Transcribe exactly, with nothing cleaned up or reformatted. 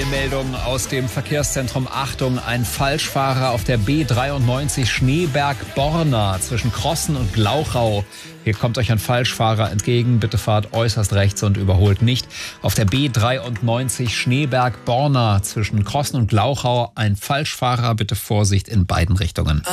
Eilmeldung aus dem Verkehrszentrum. Achtung, ein Falschfahrer auf der B dreiundneunzig Schneeberg-Borna zwischen Krossen und Glauchau. Hier kommt euch ein Falschfahrer entgegen. Bitte fahrt äußerst rechts und überholt nicht. Auf der B dreiundneunzig Schneeberg-Borna zwischen Krossen und Glauchau ein Falschfahrer. Bitte Vorsicht in beiden Richtungen.